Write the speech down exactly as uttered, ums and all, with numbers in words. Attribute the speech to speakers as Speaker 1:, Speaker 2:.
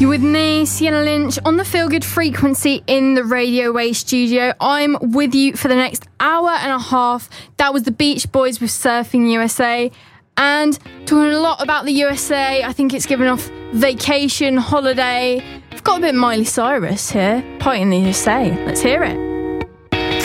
Speaker 1: You're with me, Sienna Lynch, on the Feel Good frequency in the Radio Way studio. I'm with you for the next hour and a half. That was the Beach Boys with Surfing U S A. And talking a lot about the U S A, I think it's given off vacation, holiday. We've got a bit of Miley Cyrus here, partying in the U S A. Let's hear it.